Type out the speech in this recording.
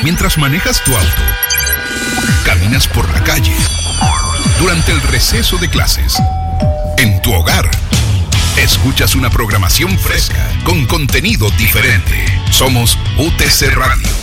mientras manejas tu auto, caminas por la calle, durante el receso de clases, en tu hogar. Escuchas una programación fresca, con contenido diferente. Somos UTC Radio.